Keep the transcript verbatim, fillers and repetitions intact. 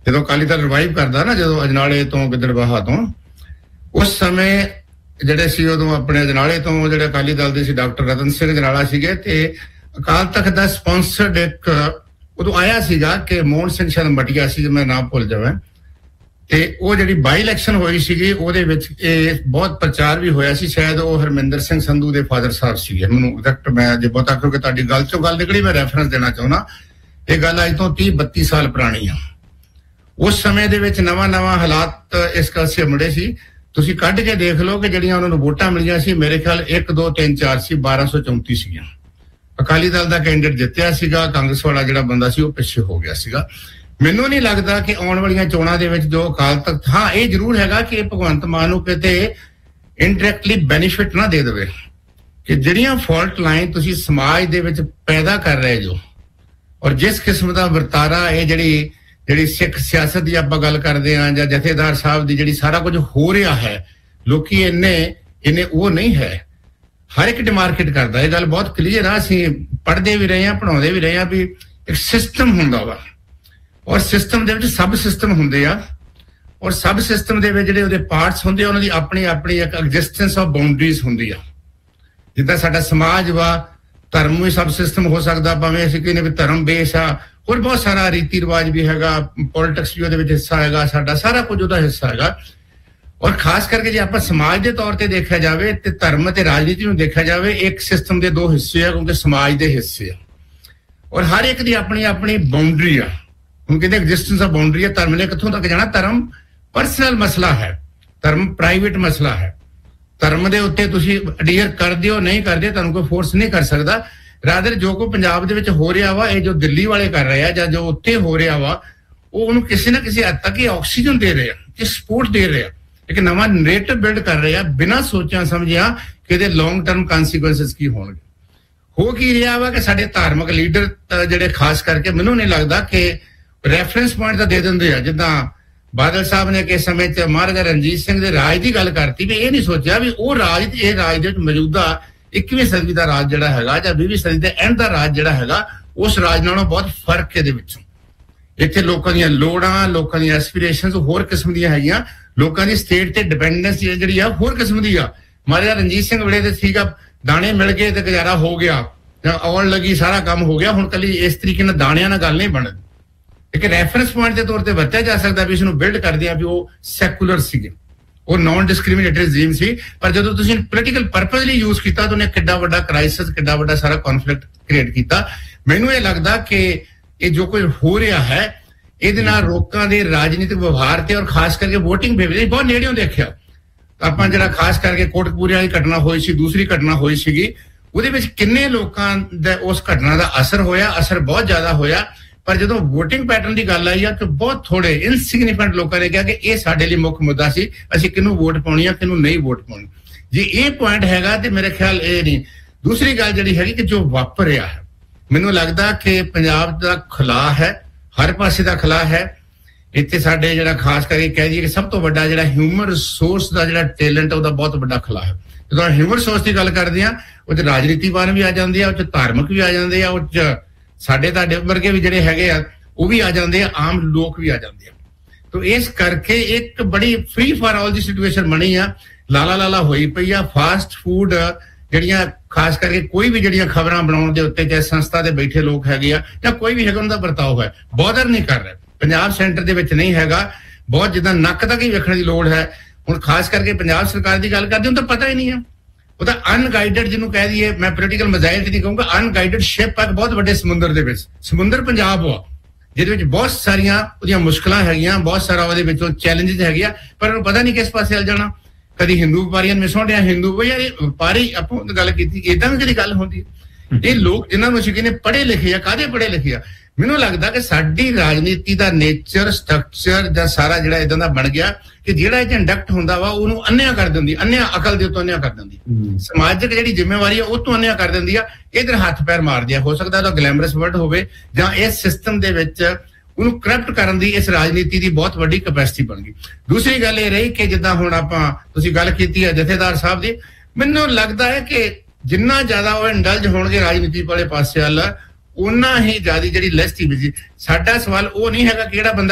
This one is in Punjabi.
ਜਦੋਂ ਅਕਾਲੀ ਦਲ ਰਿਵਾਈਵ ਕਰਦਾ ਨਾ, ਜਦੋਂ ਅਜਨਾਲੇ ਤੋਂ ਗਿੱਦੜਬਾਹਾ ਤੋਂ, ਉਸ ਸਮੇਂ ਜਿਹੜੇ ਸੀ ਉਦੋਂ ਆਪਣੇ ਅਜਨਾਲੇ ਤੋਂ ਜਿਹੜੇ ਅਕਾਲੀ ਦਲ ਦੇ ਸੀ ਡਾਕਟਰ ਰਤਨ ਸਿੰਘ ਅਜਨਾਲਾ ਸੀਗੇ, ਤੇ ਅਕਾਲ ਤਖਤ ਦਾ ਸਪਾਂਸਰਡ ਇੱਕ ਉਦੋਂ ਆਇਆ ਸੀਗਾ ਕਿ ਮੋਹਨ ਸਿੰਘ ਸ਼ਾਇਦ ਮਟੀਆ ਸੀ, ਜੇ ਮੈਂ ਨਾਮ ਭੁੱਲ ਜਾਵਾਂ, ਤੇ ਉਹ ਜਿਹੜੀ ਬਾਈ ਇਲੈਕਸ਼ਨ ਹੋਈ ਸੀਗੀ ਉਹਦੇ ਵਿੱਚ ਇਹ ਬਹੁਤ ਪ੍ਰਚਾਰ ਵੀ ਹੋਇਆ ਸੀ। ਸ਼ਾਇਦ ਉਹ ਹਰਮਿੰਦਰ ਸਿੰਘ ਸੰਧੂ ਦੇ ਫਾਦਰ ਸਾਹਿਬ ਸੀਗੇ, ਮੈਨੂੰ ਐਗਜ਼ੈਕਟ ਮੈਂ ਜੇ ਬਹੁਤਾ ਕਿਉਂਕਿ ਤੁਹਾਡੀ ਗੱਲ ਚੋਂ ਗੱਲ ਨਿਕਲੀ, ਮੈਂ ਰੈਫਰੈਂਸ ਦੇਣਾ ਚਾਹੁੰਦਾ। ਇਹ ਗੱਲ ਅੱਜ ਤੋਂ ਤੀਹ ਬੱਤੀ ਸਾਲ ਪੁਰਾਣੀ ਆ। ਉਸ ਸਮੇਂ ਦੇ ਵਿੱਚ ਨਵਾਂ ਨਵਾਂ ਹਾਲਾਤ ਇਸ ਕਾਸੇ ਮੁੜੇ ਸੀ। ਤੁਸੀਂ ਕੱਢ ਕੇ ਦੇਖ ਲਓ ਕਿ ਜਿਹੜੀਆਂ ਉਹਨਾਂ ਨੂੰ ਵੋਟਾਂ ਮਿਲੀਆਂ ਸੀ, ਮੇਰੇ ਖਿਆਲ ਇੱਕ ਦੋ ਤਿੰਨ ਚਾਰ ਸੀ, ਬਾਰਾਂ ਸੌ ਚੌਂਤੀ ਸੀਗੀਆਂ। ਅਕਾਲੀ ਦਲ ਦਾ ਕੈਂਡੀਡੇਟ ਜਿੱਤਿਆ ਸੀਗਾ, ਕਾਂਗਰਸ ਵਾਲਾ ਜਿਹੜਾ ਬੰਦਾ ਸੀ ਉਹ ਪਿੱਛੇ ਹੋ ਗਿਆ ਸੀਗਾ। ਮੈਨੂੰ ਨਹੀਂ ਲੱਗਦਾ ਕਿ ਆਉਣ ਵਾਲੀਆਂ ਚੋਣਾਂ ਦੇ ਵਿੱਚ ਜੋ ਅਕਾਲ ਤਖਤ, ਹਾਂ ਇਹ ਜ਼ਰੂਰ ਹੈਗਾ ਕਿ ਭਗਵੰਤ ਮਾਨ ਨੂੰ ਕਿਤੇ ਇਨਡਾਇਰੈਕਟਲੀ ਬੈਨੀਫਿਟ ਨਾ ਦੇ ਦੇਵੇ, ਕਿ ਜਿਹੜੀਆਂ ਫਾਲਟ ਲਾਈਨ ਤੁਸੀਂ ਸਮਾਜ ਦੇ ਵਿੱਚ ਪੈਦਾ ਕਰ ਰਹੇ ਜੋ, ਔਰ ਜਿਸ ਕਿਸਮ ਦਾ ਵਰਤਾਰਾ ਇਹ ਜਿਹੜੀ ਜਿਹੜੀ ਸਿੱਖ ਸਿਆਸਤ ਦੀ ਆਪਾਂ ਗੱਲ ਕਰਦੇ ਹਾਂ ਜਾਂ ਜਥੇਦਾਰ ਸਾਹਿਬ ਦੀ ਜਿਹੜੀ ਸਾਰਾ ਕੁਝ ਹੋ ਰਿਹਾ ਹੈ, ਲੋਕੀ ਇੰਨੇ ਇੰਨੇ ਉਹ ਨਹੀਂ ਹੈ। ਹਰ ਇੱਕ ਡਿਮਾਰਕੇਟ ਕਰਦਾ, ਇਹ ਗੱਲ ਬਹੁਤ ਕਲੀਅਰ ਆ। ਅਸੀਂ ਪੜ੍ਹਦੇ ਵੀ ਰਹੇ ਹਾਂ, ਪੜ੍ਹਾਉਂਦੇ ਵੀ ਰਹੇ ਹਾਂ ਵੀ ਇੱਕ ਸਿਸਟਮ ਹੁੰਦਾ ਵਾ, ਔਰ ਸਿਸਟਮ ਦੇ ਵਿੱਚ ਸਬ ਸਿਸਟਮ ਹੁੰਦੇ ਆ, ਔਰ ਸਬ ਸਿਸਟਮ ਦੇ ਵਿੱਚ ਜਿਹੜੇ ਉਹਦੇ ਪਾਰਟਸ ਹੁੰਦੇ ਆ ਉਹਨਾਂ ਦੀ ਆਪਣੀ ਆਪਣੀ ਇੱਕ ਐਗਜ਼ਿਸਟੈਂਸ ਆਫ ਬਾਉਂਡਰੀਜ਼ ਹੁੰਦੀ ਆ। ਜਿੱਦਾਂ ਸਾਡਾ ਸਮਾਜ ਵਾ, ਧਰਮ ਵੀ ਸਬ ਸਿਸਟਮ ਹੋ ਸਕਦਾ, ਭਾਵੇਂ ਅਸੀਂ ਕਹਿੰਦੇ ਵੀ ਧਰਮ ਬੇਸ ਆ, ਹੋਰ ਬਹੁਤ ਸਾਰਾ ਰੀਤੀ ਰਿਵਾਜ ਵੀ ਹੈਗਾ, ਪੋਲਿਟਿਕਸ ਵੀ ਉਹਦੇ ਵਿੱਚ ਹਿੱਸਾ ਹੈਗਾ, ਸਾਡਾ ਸਾਰਾ ਕੁਝ ਉਹਦਾ ਹਿੱਸਾ ਹੈਗਾ। ਔਰ ਖਾਸ ਕਰਕੇ ਜੇ ਆਪਾਂ ਸਮਾਜ ਦੇ ਤੌਰ ਤੇ ਦੇਖਿਆ ਜਾਵੇ ਤੇ ਧਰਮ ਅਤੇ ਰਾਜਨੀਤੀ ਨੂੰ ਦੇਖਿਆ ਜਾਵੇ, ਇੱਕ ਸਿਸਟਮ ਦੇ ਦੋ ਹਿੱਸੇ ਆ, ਕਿਉਂਕਿ ਸਮਾਜ ਦੇ ਹਿੱਸੇ ਆ, ਔਰ ਹਰ ਇੱਕ ਦੀ ਆਪਣੀ ਆਪਣੀ ਬਾਉਂਡਰੀ ਆ। ਹੁਣ ਕਹਿੰਦੇ ਐਗਜ਼ਿਸਟੈਂਸ ਆਫ ਬਾਉਂਡਰੀ ਆ। ਧਰਮ ਨੇ ਕਿੱਥੋਂ ਤੱਕ ਜਾਣਾ? ਧਰਮ ਪਰਸਨਲ ਮਸਲਾ ਹੈ, ਧਰਮ ਪ੍ਰਾਈਵੇਟ ਮਸਲਾ ਹੈ। ਧਰਮ ਦੇ ਉੱਤੇ ਤੁਸੀਂ ਅਡੀਅਰ ਕਰਦੇ ਹੋ ਨਹੀਂ ਕਰਦੇ, ਤੁਹਾਨੂੰ ਕੋਈ ਫੋਰਸ ਨਹੀਂ ਕਰ ਸਕਦਾ। ਰਾਦਰ ਜੋ ਕੋ ਪੰਜਾਬ ਦੇ ਵਿੱਚ ਹੋ ਰਿਹਾ ਵਾ, ਇਹ ਜੋ ਦਿੱਲੀ ਵਾਲੇ ਕਰ ਰਹੇ ਆ ਜਾਂ ਜੋ ਉੱਥੇ ਹੋ ਰਿਹਾ ਵਾ, ਉਹ ਉਹਨੂੰ ਕਿਸੇ ਨਾ ਕਿਸੇ ਹੱਦ ਤੱਕ ਇਹ ਆਕਸੀਜਨ ਦੇ ਰਹੇ ਆ, ਇਹ ਸਪੋਰਟ ਦੇ ਰਹੇ ਆ, ਇੱਕ ਨਵਾਂ ਨੈਰੇਟਿਵ ਬਿਲਡ ਕਰ ਰਹੇ ਆ ਬਿਨਾਂ ਸੋਚਿਆ ਸਮਝਿਆ ਕਿ ਇਹਦੇ ਲੌਂਗ ਟਰਮ ਕਨਸੀਕੁਐਂਸਸ ਕੀ ਹੋਣਗੇ। ਹੋ ਕੀ ਰਿਹਾ ਵਾ ਕਿ ਸਾਡੇ ਧਾਰਮਿਕ ਲੀਡਰ ਜਿਹੜੇ ਖਾਸ ਕਰਕੇ ਮੈਨੂੰ ਨਹੀਂ ਲੱਗਦਾ ਕਿ ਰੈਫਰੈਂਸ ਪੁਆਇੰਟ ਤਾਂ ਦੇ ਦਿੰਦੇ ਆ। ਜਿੱਦਾਂ ਬਾਦਲ ਸਾਹਿਬ ਨੇ ਕਿਸ ਸਮੇਂ 'ਚ ਮਹਾਰਾਜਾ ਰਣਜੀਤ ਸਿੰਘ ਦੇ ਰਾਜ ਦੀ ਗੱਲ ਕਰਤੀ, ਵੀ ਇਹ ਨਹੀਂ ਸੋਚਿਆ ਵੀ ਉਹ ਰਾਜ ਤੇ ਇਹ ਰਾਜ ਦੇ ਵਿੱਚ ਮੌਜੂਦਾ ਇੱਕੀਵੀਂ ਸਦੀ ਦਾ ਰਾਜ ਜਿਹੜਾ ਹੈਗਾ ਜਾਂ ਵੀਹਵੀਂ ਸਦੀ ਦੇ ਐਂਡ ਦਾ ਰਾਜ ਜਿਹੜਾ ਹੈਗਾ, ਉਸ ਰਾਜ ਨਾਲੋਂ ਬਹੁਤ ਫਰਕ ਇਹਦੇ ਵਿੱਚੋਂ। ਇੱਥੇ ਲੋਕਾਂ ਦੀਆਂ ਲੋੜਾਂ, ਲੋਕਾਂ ਦੀਆਂ ਐਸਪੀਰੇਸ਼ਨਸ ਹੋਰ ਕਿਸਮ ਦੀਆਂ ਹੈਗੀਆਂ, ਲੋਕਾਂ ਦੀ ਸਟੇਟ ਤੇ ਡਿਪੈਂਡੈਂਸ ਜਿਹੜੀ ਆ ਹੋਰ ਕਿਸਮ ਦੀ ਆ। ਮਹਾਰਾਜਾ ਰਣਜੀਤ ਸਿੰਘ ਵੇਲੇ ਤੇ ਸੀਗਾ ਦਾਣੇ ਮਿਲ ਗਏ ਤੇ ਗੁਜ਼ਾਰਾ ਹੋ ਗਿਆ, ਆਉਣ ਲੱਗੀ ਸਾਰਾ ਕੰਮ ਹੋ ਗਿਆ। ਹੁਣ ਕੱਲੀ ਇਸ ਤਰੀਕੇ ਨਾਲ ਦਾਣਿਆਂ ਨਾਲ ਗੱਲ ਨਹੀਂ ਬਣਦੀ। ਇੱਕ ਰੈਫਰੈਂਸ ਪੁਆਇੰਟ ਦੇ ਤੌਰ ਤੇ ਵਰਤਿਆ ਜਾ ਸਕਦਾ ਵੀ ਇਸਨੂੰ ਬਿਲਡ ਕਰਦੇ ਆ ਵੀ ਉਹ ਸੈਕੂਲਰ ਸੀਗੇ, ਉਹ ਨਾਨ ਡਿਸਕ੍ਰਿਮੀਨੇਟਰੀ ਰਜੀਮ ਸੀ। ਪਰ ਜਦੋਂ ਤੁਸੀਂ ਪੋਲੀਟੀਕਲ ਪਰਪਸ ਲਈ ਯੂਜ਼ ਕੀਤਾ ਤਾਂ ਉਹਨੇ ਕਿੱਡਾ ਵੱਡਾ ਕ੍ਰਾਈਸਿਸ, ਕਿੱਡਾ ਵੱਡਾ ਸਾਰਾ ਕਨਫਲਿਕਟ ਕ੍ਰੀਏਟ ਕੀਤਾ। ਮੈਨੂੰ ਇਹ ਲੱਗਦਾ ਕਿ ਇਹ ਜੋ ਕੁਝ ਹੋ ਰਿਹਾ ਹੈ ਇਹਦੇ ਨਾਲ ਲੋਕਾਂ ਦੇ ਰਾਜਨੀਤਿਕ ਵਿਵਹਾਰ ਤੇ ਔਰ ਖਾਸ ਕਰਕੇ ਵੋਟਿੰਗ ਬਿਹੇਵੀਅਰ ਬਹੁਤ ਨੇੜਿਓਂ ਦੇਖਿਆ। ਆਪਾਂ ਜਿਹੜਾ ਖਾਸ ਕਰਕੇ ਕੋਟਕਪੂਰੇ ਵਾਲੀ ਘਟਨਾ ਹੋਈ ਸੀ, ਦੂਸਰੀ ਘਟਨਾ ਹੋਈ ਸੀਗੀ, ਉਹਦੇ ਵਿੱਚ ਕਿੰਨੇ ਲੋਕਾਂ ਦਾ ਉਸ ਘਟਨਾ ਦਾ ਅਸਰ ਹੋਇਆ, ਅਸਰ ਬਹੁਤ ਜ਼ਿਆਦਾ ਹੋਇਆ। ਪਰ ਜਦੋਂ ਵੋਟਿੰਗ ਪੈਟਰਨ ਦੀ ਗੱਲ ਆਈ ਆ ਤਾਂ ਬਹੁਤ ਥੋੜੇ ਇਨਸਿਗਨੀਫੀਕੈਂਟ ਲੋਕਾਂ ਨੇ ਕਿਹਾ ਕਿ ਇਹ ਸਾਡੇ ਲਈ ਮੁੱਖ ਮੁੱਦਾ ਸੀ, ਅਸੀਂ ਕਿਹਨੂੰ ਵੋਟ ਪਾਉਣੀ ਆ, ਕਿਹਨੂੰ ਨਹੀਂ ਵੋਟ ਪਾਉਣੀ। ਜੇ ਇਹ ਪੁਆਇੰਟ ਹੈਗਾ ਤੇ ਮੇਰੇ ਖਿਆਲ ਇਹ ਨਹੀਂ। ਦੂਸਰੀ ਗੱਲ ਜਿਹੜੀ ਹੈਗੀ ਕਿ ਜੋ ਵਾਪਰ ਰਿਹਾ ਹੈ, ਮੈਨੂੰ ਲੱਗਦਾ ਕਿ ਪੰਜਾਬ ਦਾ ਖਲਾਅ ਹੈ, ਹਰ ਪਾਸੇ ਦਾ ਖਲਾਅ ਹੈ। ਇੱਥੇ ਸਾਡੇ ਜਿਹੜਾ ਖਾਸ ਕਰਕੇ ਕਹਿ ਦਈਏ ਕਿ ਸਭ ਤੋਂ ਵੱਡਾ ਜਿਹੜਾ ਹਿਊਮਨ ਰਿਸੋਰਸ ਦਾ ਜਿਹੜਾ ਟੈਲੈਂਟ ਉਹਦਾ ਬਹੁਤ ਵੱਡਾ ਖਲਾਅ ਹੈ। ਜਦੋਂ ਹਿਊਮਨ ਰਿਸੋਰਸ ਦੀ ਗੱਲ ਕਰਦੇ ਆ, ਉਹ 'ਚ ਰਾਜਨੀਤੀਵਾਨ ਵੀ ਆ ਜਾਂਦੇ ਆ, ਉਹ 'ਚ ਧਾਰਮਿਕ ਵੀ ਆ ਜਾਂਦੇ ਆ, ਉਹ 'ਚ ਸਾਡੇ ਤੁਹਾਡੇ ਵਰਗੇ ਵੀ ਜਿਹੜੇ ਹੈਗੇ ਆ ਉਹ ਵੀ ਆ ਜਾਂਦੇ ਆ, ਆਮ ਲੋਕ ਵੀ ਆ ਜਾਂਦੇ ਆ। ਤੋ ਇਸ ਕਰਕੇ ਇੱਕ ਬੜੀ free for all the situation ਬਣੀ ਆ, ਲਾਲਾ ਲਾਲਾ ਹੋਈ ਪਈ ਆ। ਫਾਸਟ ਫੂਡ ਜਿਹੜੀਆਂ ਖਾਸ ਕਰਕੇ ਕੋਈ ਵੀ ਜਿਹੜੀਆਂ ਖਬਰਾਂ ਬਣਾਉਣ ਦੇ ਉੱਤੇ ਚਾਹੇ ਸੰਸਥਾ ਦੇ ਬੈਠੇ ਲੋਕ ਹੈਗੇ ਆ ਜਾਂ ਕੋਈ ਵੀ ਹੈਗਾ, ਉਹਨਾਂ ਦਾ ਵਰਤਾਓ ਹੈ ਬੋਦਰ ਨਹੀਂ ਕਰ ਰਿਹਾ। ਪੰਜਾਬ ਸੈਂਟਰ ਦੇ ਵਿੱਚ ਨਹੀਂ ਹੈਗਾ, ਬਹੁਤ ਜਿੱਦਾਂ ਨੱਕ ਤੱਕ ਹੀ ਵੇਖਣ ਦੀ ਲੋੜ ਹੈ। ਹੁਣ ਖਾਸ ਕਰਕੇ ਪੰਜਾਬ ਸਰਕਾਰ ਦੀ ਗੱਲ ਕਰਦੇ ਹਾਂ ਤਾਂ ਪਤਾ ਹੀ ਨਹੀਂ ਆ, ਉਹਦਾ ਅਨਗਾਈਡਡ ਜਿਹਨੂੰ ਕਹਿ ਦਈਏ, ਮੈਂ ਪੋਲੀਟੀਕਲ ਮਜ਼ਾਇਲ ਨਹੀਂ ਕਹੂੰਗਾ, ਅਨਗਾਈਡਡ ਸ਼ਿਪ ਹੈ ਬਹੁਤ ਵੱਡੇ ਸਮੁੰਦਰ ਦੇ ਵਿੱਚ। ਸਮੁੰਦਰ ਪੰਜਾਬ ਆ ਜਿਹਦੇ ਵਿੱਚ ਬਹੁਤ ਸਾਰੀਆਂ ਉਹਦੀਆਂ ਮੁਸ਼ਕਲਾਂ ਹੈਗੀਆਂ, ਬਹੁਤ ਸਾਰਾ ਉਹਦੇ ਵਿੱਚੋਂ ਚੈਲੰਜਿਸ ਹੈਗੀਆਂ, ਪਰ ਉਹਨੂੰ ਪਤਾ ਨਹੀਂ ਕਿਸ ਪਾਸੇ ਚੱਲ ਜਾਣਾ। ਕਦੀ ਹਿੰਦੂ ਵਪਾਰੀਆਂ ਨੂੰ ਸੁਣ ਰਿਹਾ, ਹਿੰਦੂ ਯਾਰ ਇਹ ਵਪਾਰੀ ਆਪਾਂ ਗੱਲ ਕੀਤੀ, ਏਦਾਂ ਵੀ ਕਦੀ ਗੱਲ ਹੁੰਦੀ। ਇਹ ਲੋਕ ਜਿਨ੍ਹਾਂ ਨੂੰ ਅਸੀਂ ਕਹਿੰਦੇ ਪੜ੍ਹੇ ਲਿਖੇ ਆ, ਕਾਹਦੇ ਪੜ੍ਹੇ ਲਿਖੇ ਆ? ਮੈਨੂੰ ਲੱਗਦਾ ਕਿ ਸਾਡੀ ਰਾਜਨੀਤੀ ਦਾ ਨੇਚਰ, ਸਟਰਕਚਰ ਜਾਂ ਸਾਰਾ ਜਿਹੜਾ ਇਦਾਂ ਦਾ ਬਣ ਗਿਆ ਕਿ ਜਿਹੜਾ ਇਹ ਚ ਇੰਡਕਟ ਹੁੰਦਾ ਵਾ ਉਹਨੂੰ ਅੰਨਿਆ ਕਰ ਦਿੰਦੀ, ਅੰਨਿਆ ਅਕਲ ਦੇ ਉੱਤੋਂ ਅੰਨਿਆ ਕਰ ਦਿੰਦੀ। ਸਮਾਜਿਕ ਜਿਹੜੀ ਜ਼ਿੰਮੇਵਾਰੀ ਆ ਉਹ ਤੋਂ ਅੰਨਿਆ ਕਰ ਦਿੰਦੀ ਆ, ਇਧਰ ਹੱਥ ਪੈਰ ਮਾਰਦੀ ਆ। ਹੋ ਸਕਦਾ ਉਹਦਾ ਗਲੈਮਰਸ ਵਰਡ ਹੋਵੇ ਜਾਂ ਇਸ ਸਿਸਟਮ ਦੇ ਵਿੱਚ ਉਹਨੂੰ ਕਰਪਟ ਕਰਨ ਦੀ ਇਸ ਰਾਜਨੀਤੀ ਦੀ ਬਹੁਤ ਵੱਡੀ ਕੈਪੈਸਿਟੀ ਬਣ ਗਈ। ਦੂਸਰੀ ਗੱਲ ਇਹ ਰਹੀ ਕਿ ਜਿੱਦਾਂ ਹੁਣ ਆਪਾਂ ਤੁਸੀਂ ਗੱਲ ਕੀਤੀ ਹੈ ਜਥੇਦਾਰ ਸਾਹਿਬ ਦੀ, ਮੈਨੂੰ ਲੱਗਦਾ ਹੈ ਕਿ ਜਿੰਨਾ ਜ਼ਿਆਦਾ ਉਹ ਇੰਡਲਜ ਹੋਣਗੇ ਰਾਜਨੀਤੀ ਵਾਲੇ ਪਾਸੇ ਵੱਲ, ਉਨਾ ਹੀ ਜ਼ਿਆਦਾ ਜਿਹੜੀ ਲੈਸਟੀ ਬਿਜੀ। ਸਾਡਾ ਸਵਾਲ ਉਹ ਨਹੀਂ ਹੈਗਾ ਕਿਹੜਾ ਬੰਦਾ